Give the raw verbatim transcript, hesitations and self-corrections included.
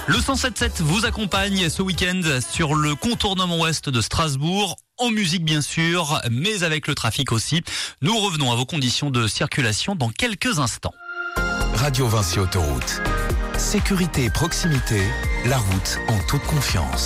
Le cent sept sept vous accompagne ce week-end sur le contournement ouest de Strasbourg. En musique bien sûr, mais avec le trafic aussi. Nous revenons à vos conditions de circulation dans quelques instants. Radio Vinci Autoroute. Sécurité et proximité, la route en toute confiance.